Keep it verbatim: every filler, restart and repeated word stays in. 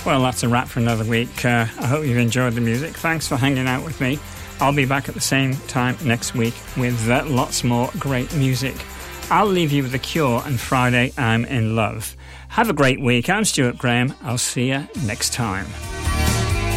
Well, that's a wrap for another week. Uh, I hope you've enjoyed the music. Thanks for hanging out with me. I'll be back at the same time next week with uh, lots more great music. I'll leave you with The Cure and Friday I'm in Love. Have a great week. I'm Stuart Graham. I'll see you next time.